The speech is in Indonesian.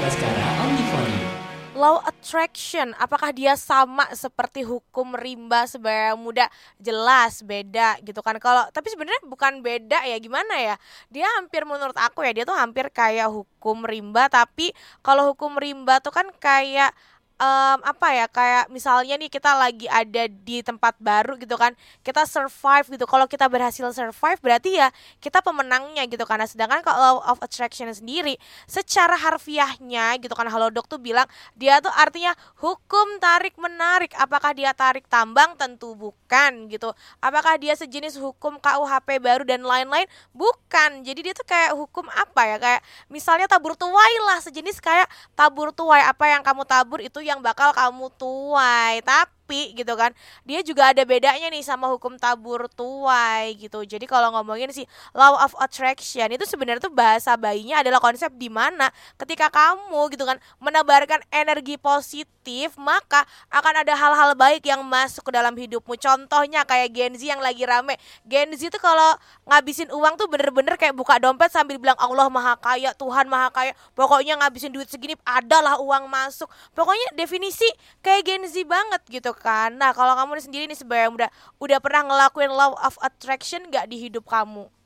Baskara Omnifoni. Law attraction, apakah dia sama seperti hukum rimba sebagai muda? Jelas beda gitu kan. Tapi sebenarnya bukan beda ya, gimana ya? Dia hampir menurut aku ya, dia tuh hampir kayak hukum rimba, tapi kalau hukum rimba tuh kan kayak apa ya, kayak misalnya nih kita lagi ada di tempat baru gitu kan, kita survive gitu. Kalau kita berhasil survive berarti ya kita pemenangnya gitu. Karena sedangkan kalau law of attraction sendiri secara harfiahnya gitu kan, Halodoc tuh bilang dia tuh artinya hukum tarik menarik. Apakah dia tarik tambang? Tentu bukan gitu. Apakah dia sejenis hukum KUHP baru dan lain-lain? Bukan. Jadi dia tuh kayak hukum apa ya, kayak misalnya tabur tuai lah, sejenis kayak tabur tuai. Apa yang kamu tabur itu yang bakal kamu tuai. Tapi gitu kan, dia juga ada bedanya nih sama hukum tabur tuai gitu. Jadi kalau ngomongin si law of attraction itu sebenarnya tuh bahasa bayinya adalah konsep di mana ketika kamu gitu kan menebarkan energi positif, maka akan ada hal-hal baik yang masuk ke dalam hidupmu. Contohnya kayak Gen Z yang lagi rame. Gen Z tuh kalau ngabisin uang tuh bener-bener kayak buka dompet sambil bilang Allah maha kaya, Tuhan maha kaya. Pokoknya ngabisin duit segini adalah uang masuk. Pokoknya definisi kayak Gen Z banget gitu kan. Nah kalau kamu sendiri nih sebagai yang udah pernah ngelakuin law of attraction gak di hidup kamu?